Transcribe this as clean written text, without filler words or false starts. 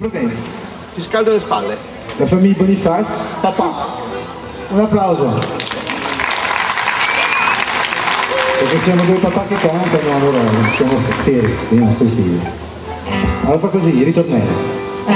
Va bene. Ti scaldo le spalle. La famiglia Boniface. Papà. Un applauso. Perché siamo due papà che cantano, allora siamo veri, i nostri stili. Allora fa così, ritornello.